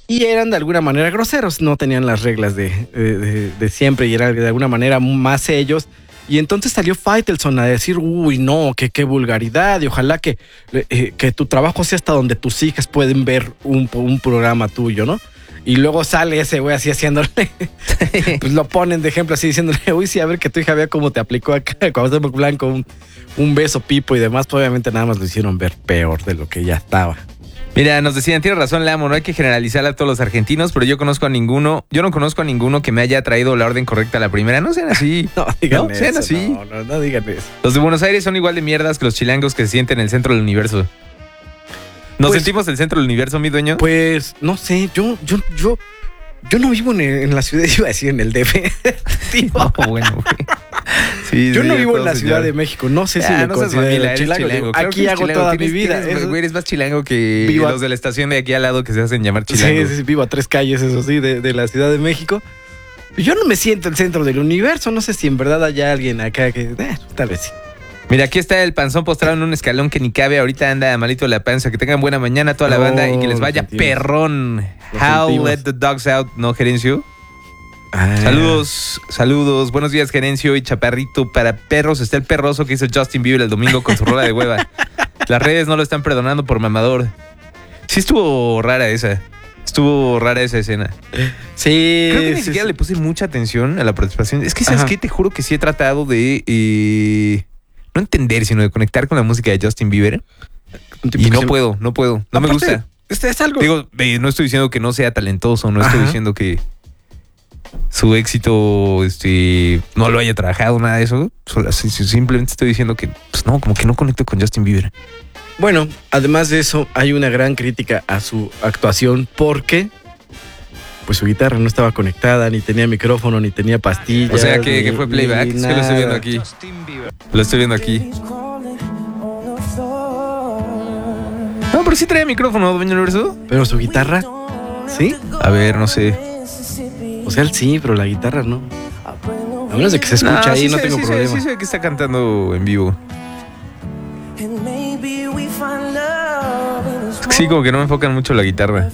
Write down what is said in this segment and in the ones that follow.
Y eran de alguna manera groseros, no tenían las reglas de siempre y eran de alguna manera más ellos. Y entonces salió Faitelson a decir, uy, no, que qué vulgaridad, y ojalá que tu trabajo sea hasta donde tus hijas pueden ver un programa tuyo, ¿no? Y luego sale ese güey así haciéndole, pues lo ponen de ejemplo así diciéndole, uy, sí, a ver que tu hija vea cómo te aplicó acá Cuauhtémoc Blanco un beso pipo y demás. Pues obviamente nada más lo hicieron ver peor de lo que ya estaba. Mira, nos decían, tiene razón Lamo, no hay que generalizar a todos los argentinos, pero yo no conozco a ninguno que me haya traído la orden correcta a la primera. No sean así. No digan eso. Sean así. No digan eso. Los de Buenos Aires son igual de mierdas que los chilangos que se sienten en el centro del universo. ¿Nos sentimos el centro del universo, mi dueño? Pues, no sé, yo no vivo en la ciudad, iba a decir en el DF. No, bueno, güey. Sí, yo sí, no vivo en la señor. Ciudad de México, no sé si me no seas considero mamila, chilango. chilango. Aquí hago toda mi vida. Güey, eres más chilango que Vivo los de la estación de aquí al lado que se hacen llamar chilangos. Sí, vivo a 3 calles, eso sí, de la Ciudad de México. Yo no me siento el centro del universo, no sé si en verdad haya alguien acá que... tal vez sí. Mira, aquí está el panzón postrado en un escalón que ni cabe. Ahorita anda malito la panza. Que tengan buena mañana toda la banda y que les vaya perrón. How let the dogs out, ¿no, Gerencio? Saludos. Buenos días, Gerencio y Chaparrito. Para perros está el perroso que hizo Justin Bieber el domingo con su rola de hueva. Las redes no lo están perdonando por mamador. Sí estuvo rara esa. Escena. Sí. Creo que ni siquiera le puse mucha atención a la participación. Es que, ¿sabes qué? Te juro que sí he tratado de... no entender, sino de conectar con la música de Justin Bieber. Y no puedo. No me gusta. Es algo... Digo, no estoy diciendo que no sea talentoso, no estoy diciendo que su éxito no lo haya trabajado, nada de eso. Simplemente estoy diciendo que, pues no, como que no conecto con Justin Bieber. Bueno, además de eso, hay una gran crítica a su actuación porque pues su guitarra no estaba conectada, ni tenía micrófono, ni tenía pastillas. O sea que fue playback. Es que lo estoy viendo aquí. No, pero sí traía micrófono, Dueño Universo. Pero su guitarra, ¿sí? A ver, no sé. O sea, él sí, pero la guitarra no. A menos de que se escucha ahí, no tengo problema. Sí sé que está cantando en vivo. Sí, como que no me enfocan mucho la guitarra.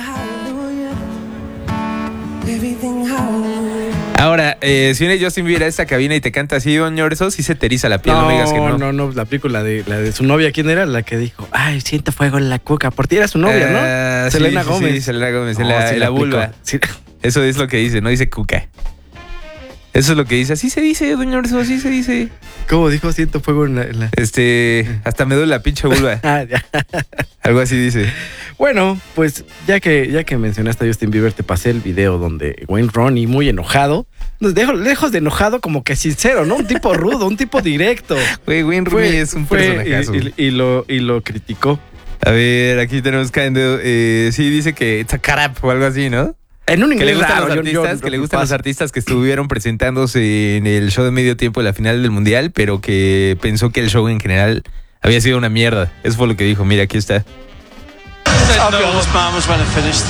Ahora, si viene Justin Bieber a esta cabina y te canta así, Doña Orso, sí se te eriza la piel, no me digas que no. No, la película la de su novia, ¿quién era? La que dijo, ay, siento fuego en la cuca. Por ti era su novia, ¿no? Selena Gómez. Sí, Selena Gómez, no, en la vulva. Sí. Eso es lo que dice, no dice cuca. Eso es lo que dice. Así se dice, Doña Orso, así se dice. ¿Cómo dijo? Siento fuego en la... Hasta me duele la pinche vulva. Algo así dice. Bueno, pues ya que mencionaste a Justin Bieber, te pasé el video donde Wayne Rooney, muy enojado, lejos de enojado, como que sincero, ¿no? Un tipo rudo, un tipo directo. Güey, Wayne Rooney es un personajazo. Y lo criticó. A ver, aquí tenemos sí, dice que it's a cut up o algo así, ¿no? En un inglés que le gustan los artistas que estuvieron presentándose en el show de medio tiempo de la final del mundial, pero que pensó que el show en general había sido una mierda. Eso fue lo que dijo. Mira, aquí está. I'll be honest, man, was when it finished.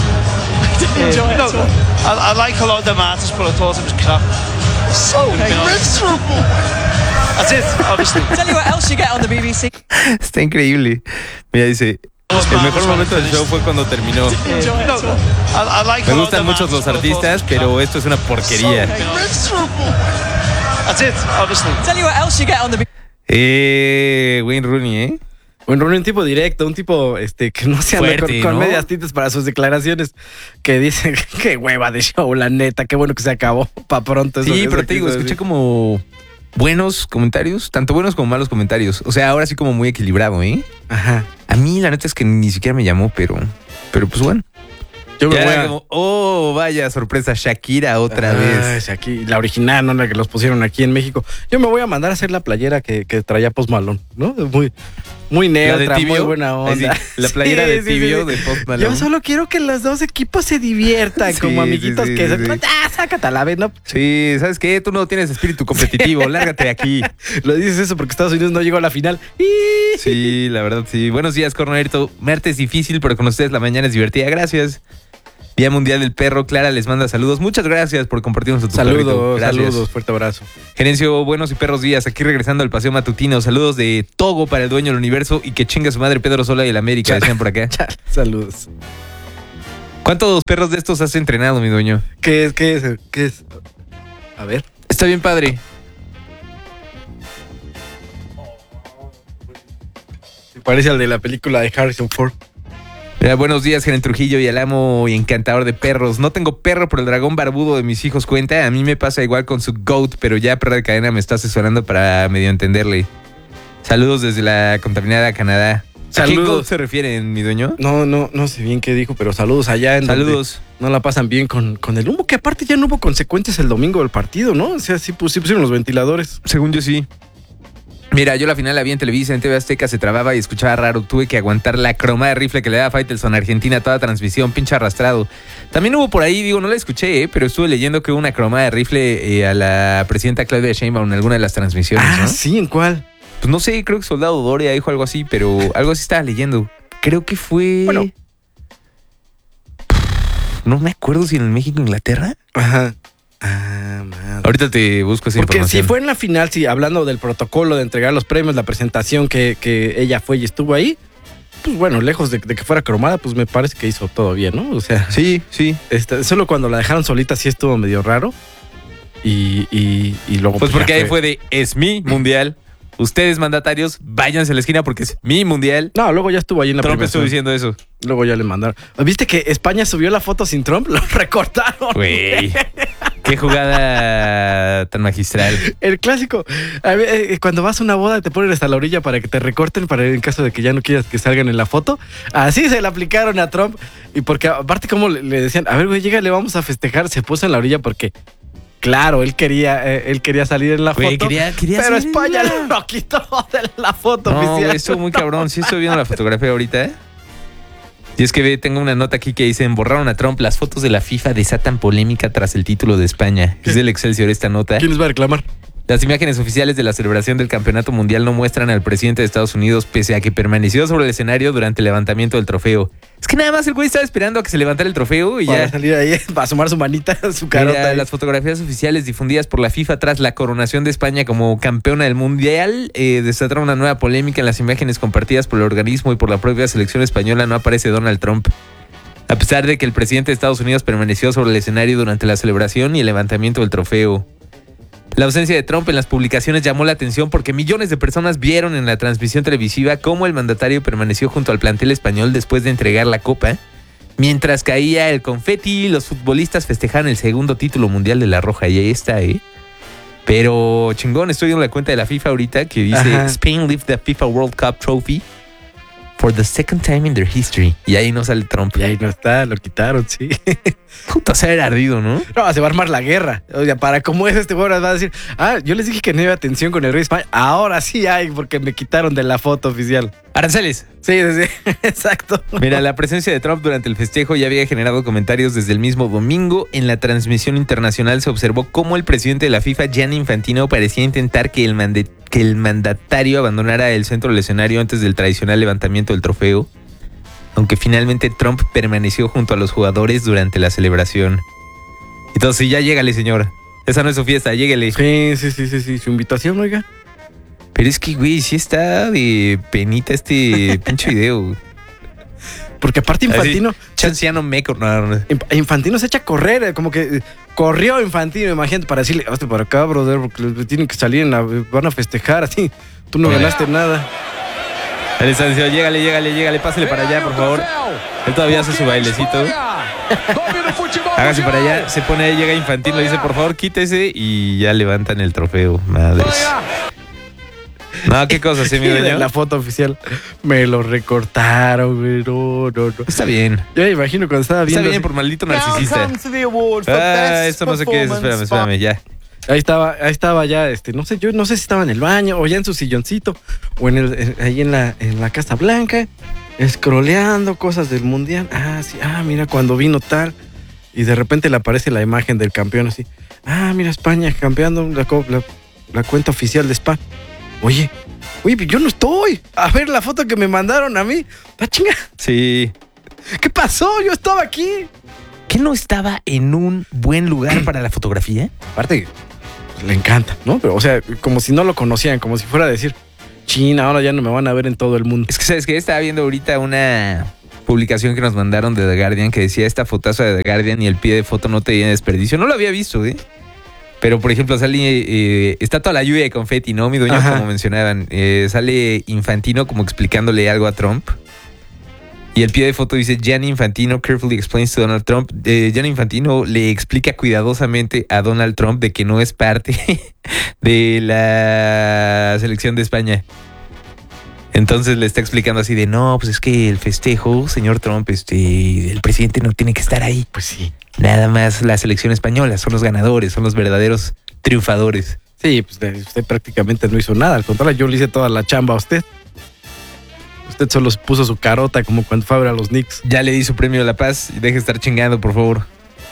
I like a lot of them artists, but I thought it was crap. So miserable. That's it, obviously. Tell you what else you get on the BBC. Está increíble. Mira, dice... El mejor momento del show fue cuando terminó. Me gustan muchos los artistas, pero esto es una porquería. That's it, obviously. Tell you what else you get on the BBC. Wayne Rooney, Bueno, un tipo directo, un tipo que no se anda con medias tintas para sus declaraciones, que dice qué hueva de show, la neta, qué bueno que se acabó para pronto. Sí, pero te digo, escuché como buenos comentarios, tanto buenos como malos comentarios. O sea, ahora sí como muy equilibrado, Ajá. A mí la neta es que ni siquiera me llamó, pero pues bueno. Yo me voy como, vaya sorpresa, Shakira otra vez. Shakira, la original, no la que los pusieron aquí en México. Yo me voy a mandar a hacer la playera que traía Post Malone, ¿no? Muy neutra, muy buena onda. Sí, la playera de tibio de Post Malone. Yo solo quiero que los dos equipos se diviertan como amiguitos que se... sácate a la vez, ¿no? Sí, ¿sabes qué? Tú no tienes espíritu competitivo, lárgate de aquí. Lo dices eso porque Estados Unidos no llegó a la final. Sí, la verdad, sí. Buenos días, Cornerito. Martes difícil, pero con ustedes la mañana es divertida. Gracias. Día Mundial del Perro. Clara les manda saludos. Muchas gracias por compartirnos a tu perrito. Saludos, fuerte abrazo. Gerencio, buenos y perros días. Aquí regresando al paseo matutino. Saludos de Togo para el dueño del universo y que chinga su madre Pedro Sola y el América, decían por acá. Saludos. ¿Cuántos perros de estos has entrenado, mi dueño? ¿Qué es? A ver. Está bien padre. Parece al de la película de Harrison Ford. Mira, buenos días, Gerente Trujillo y al amo y encantador de perros. No tengo perro, pero el dragón barbudo de mis hijos cuenta. A mí me pasa igual con su goat, pero ya perra de cadena me está asesorando para medio entenderle. Saludos desde la contaminada Canadá. ¿A qué goat se refieren, mi dueño? No sé bien qué dijo, pero saludos allá en Saludos. No la pasan bien con el humo, que aparte ya no hubo consecuencias el domingo del partido, ¿no? O sea, sí pusieron los ventiladores. Según yo sí. Mira, yo la final la vi en Televisa, en TV Azteca se trababa y escuchaba raro. Tuve que aguantar la cromada de rifle que le daba Faitelson a Argentina toda transmisión, pinche arrastrado. También hubo por ahí, no la escuché, pero estuve leyendo que hubo una cromada de rifle a la presidenta Claudia Sheinbaum en alguna de las transmisiones, ¿no? Sí, ¿en cuál? Pues no sé, creo que Soldado Doria dijo algo así, pero algo así estaba leyendo. Creo que fue... Bueno. No me acuerdo si en el México-Inglaterra. Ajá. Ah, madre. Ahorita te busco esa Porque información. si fue en la final, sí, hablando del protocolo de entregar los premios, la presentación que ella fue y estuvo ahí, pues bueno, lejos de que fuera cromada, pues me parece que hizo todo bien, ¿no? O sea, Sí. Solo cuando la dejaron solita sí estuvo medio raro. Y luego... Pues porque ya ahí fue de, es mi mundial. Ustedes, mandatarios, váyanse a la esquina porque es mi mundial. No, luego ya estuvo ahí en la Trump premiación. estuvo diciendo eso. Luego ya le mandaron. ¿Viste que España subió la foto sin Trump? Lo recortaron. Güey, qué jugada tan magistral. El clásico. A ver, cuando vas a una boda te ponen hasta la orilla para que te recorten para en caso de que ya no quieras que salgan en la foto. Así se le aplicaron a Trump. Y porque aparte como le decían, a ver, güey, llégale, vamos a festejar. Se puso en la orilla porque... Claro, él quería salir en la Güey, foto, quería pero salir España en la- lo quitó de la foto No, oficial. güey, estuvo muy cabrón. Sí estoy viendo la fotografía ahorita, ¿eh? Y es que tengo una nota aquí que dice, borraron a Trump, las fotos de la FIFA desatan polémica tras el título de España. Es del Excelsior esta nota. ¿Quién les va a reclamar? Las imágenes oficiales de la celebración del campeonato mundial no muestran al presidente de Estados Unidos pese a que permaneció sobre el escenario durante el levantamiento del trofeo. Es que nada más el güey estaba esperando a que se levantara el trofeo y Para ya. salir ahí, para asomar su manita, su carota. Mira, ahí. las fotografías oficiales difundidas por la FIFA tras la coronación de España como campeona del mundial desataron una nueva polémica. En las imágenes compartidas por el organismo y por la propia selección española no aparece Donald Trump. A pesar de que el presidente de Estados Unidos permaneció sobre el escenario durante la celebración y el levantamiento del trofeo. La ausencia de Trump en las publicaciones llamó la atención porque millones de personas vieron en la transmisión televisiva cómo el mandatario permaneció junto al plantel español después de entregar la copa. Mientras caía el confeti, los futbolistas festejaban el segundo título mundial de la Roja. Y ahí está, ¿eh? Pero chingón, estoy viendo la cuenta de la FIFA ahorita que dice Ajá. Spain lift the FIFA World Cup trophy for the second time in their history. Y ahí no sale Trump. Y ahí no está, lo quitaron, sí. Puta, se ha ardido, ¿no? No, se va a armar la guerra. O sea, para cómo es este juego, va a decir, yo les dije que no iba atención con el rey de España. Ahora sí hay, porque me quitaron de la foto oficial. Aranceles. Sí, exacto. Mira, la presencia de Trump durante el festejo ya había generado comentarios desde el mismo domingo. En la transmisión internacional se observó cómo el presidente de la FIFA, Gianni Infantino, parecía intentar que el mandatario abandonara el centro del escenario antes del tradicional levantamiento del trofeo, aunque finalmente Trump permaneció junto a los jugadores durante la celebración. Entonces, ya llégale, señor. Esa no es su fiesta, lléguele. Sí. Su invitación, oiga. Pero es que, güey, sí está de penita este pinche video, güey. Porque aparte Infantino... Chanciano Meco. Infantino se echa a correr, como que corrió Infantino, imagínate, para decirle, hazte para acá, brother, porque les tienen que salir van a festejar así. Tú no ganaste nada. El estancia, llégale, pásale para allá, por favor. Él todavía hace su bailecito. Hágase para allá, se pone ahí, llega Infantino, le dice, por favor, quítese y ya levantan el trofeo. Madres. No, qué cosa, sí, mi dueño. La foto oficial me lo recortaron, güey. No. Está bien. Yo me imagino cuando estaba viendo. Está bien así, por maldito narcisista. Esto no sé qué es, espérame, ya. Ahí estaba ya, no sé, yo no sé si estaba en el baño o ya en su silloncito o ahí en la Casa Blanca, scrolleando cosas del mundial. Sí, mira, cuando vino tal, y de repente le aparece la imagen del campeón así. Mira, España campeando la cuenta oficial de España. Oye, yo no estoy. A ver la foto que me mandaron a mí. Chinga! Sí. ¿Qué pasó? Yo estaba aquí. ¿Qué no estaba en un buen lugar para la fotografía? Aparte, pues, le encanta, ¿no? Pero, o sea, como si no lo conocían, como si fuera a decir, China, ahora ya no me van a ver en todo el mundo. Es que, ¿sabes qué? Estaba viendo ahorita una publicación que nos mandaron de The Guardian que decía esta fotazo de The Guardian y el pie de foto no tenía desperdicio. No lo había visto, ¿eh? Pero, por ejemplo, sale, está toda la lluvia de confeti, ¿no, mi dueño? Ajá. Como mencionaban. Sale Infantino como explicándole algo a Trump. Y el pie de foto dice, Gianni Infantino carefully explains to Donald Trump. Gianni Infantino le explica cuidadosamente a Donald Trump de que no es parte de la selección de España. Entonces le está explicando así de, no, pues es que el festejo, señor Trump, el presidente no tiene que estar ahí. Pues sí. Nada más la selección española, son los ganadores, son los verdaderos triunfadores. Sí, pues usted prácticamente no hizo nada. Al contrario, yo le hice toda la chamba a usted. Usted solo puso su carota como cuando fue a ver a los Knicks. Ya le di su premio a la paz y deje de estar chingando, por favor.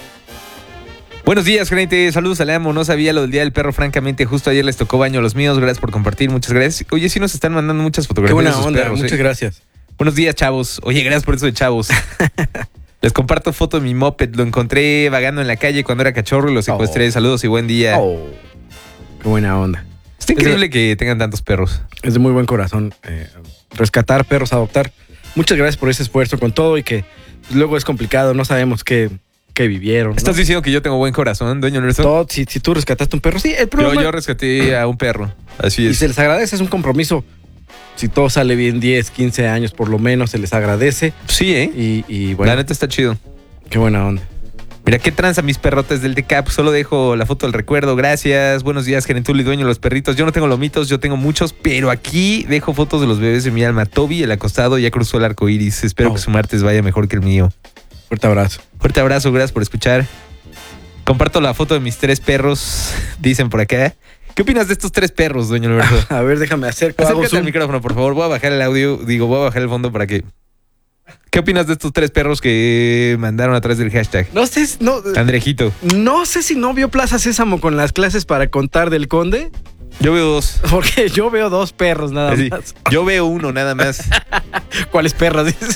Buenos días, gente. Saludos al amo. No sabía lo del Día del Perro, francamente. Justo ayer les tocó baño a los míos. Gracias por compartir. Muchas gracias. Oye, sí nos están mandando muchas Qué fotografías buena de sus onda, perros. muchas gracias. Buenos días, chavos. Oye, gracias por eso de chavos. Les comparto foto de mi moped. Lo encontré vagando en la calle cuando era cachorro y lo secuestré. Oh. Saludos y buen día. Oh, qué buena onda. Está increíble que tengan tantos perros. Es de muy buen corazón rescatar perros, adoptar. Muchas gracias por ese esfuerzo con todo y que luego es complicado, no sabemos qué vivieron. ¿no? ¿Estás diciendo que yo tengo buen corazón, dueño Nelson? Todo, si tú rescataste un perro, sí, el problema. Yo rescaté a un perro. Así Y es. se les agradece, es un compromiso. Si todo sale bien, 10, 15 años por lo menos, se les agradece. Sí, ¿eh? Y bueno, La neta está chido. qué buena onda. Mira, qué tranza mis perrotes del TCAP. Solo dejo la foto del recuerdo. Gracias. Buenos días, Gerentul y dueño de los perritos. Yo no tengo lomitos, yo tengo muchos, pero aquí dejo fotos de los bebés de mi alma. Toby, el acostado, ya cruzó el arco iris. Espero que su martes vaya mejor que el mío. Fuerte abrazo. Fuerte abrazo, gracias por escuchar. Comparto la foto de mis 3 perros, dicen por acá. ¿Qué opinas de estos 3 perros, dueño Alberto? A ver, déjame hago Acércate zoom. al micrófono, por favor. Voy a bajar el audio, voy a bajar el fondo para que... ¿Qué opinas de estos 3 perros que mandaron atrás del hashtag? No sé, Andrejito. no sé si no vio Plaza Sésamo con las clases para contar del conde, Yo veo 2. porque yo veo 2 perros nada Así, más. yo veo 1 nada más. ¿Cuáles perros? Dice.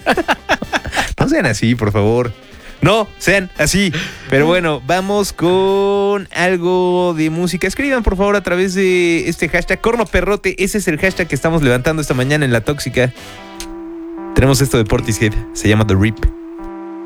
No sean así, por favor. No, sean así. Pero bueno, vamos con algo de música. Escriban, por favor, a través de este hashtag Cornoperrote. Ese es el hashtag que estamos levantando esta mañana en La Tóxica. Tenemos esto de Portishead. Se llama The Rip.